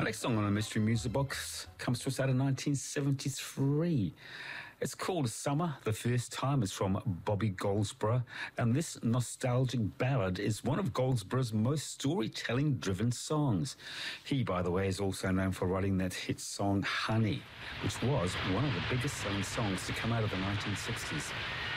Our next song on the Mystery Music Box comes to us out of 1973. It's called Summer. The first time is from Bobby Goldsboro, and this nostalgic ballad is one of Goldsboro's most storytelling-driven songs. He, by the way, is also known for writing that hit song Honey, which was one of the biggest selling songs to come out of the 1960s.